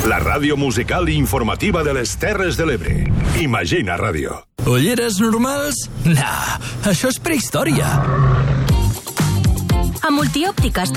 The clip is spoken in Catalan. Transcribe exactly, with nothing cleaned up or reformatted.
La ràdio musical i informativa de les Terres de l'Ebre. Imagina Ràdio. Ulleres normals? Nah, això és prehistòria. A Multiòptiques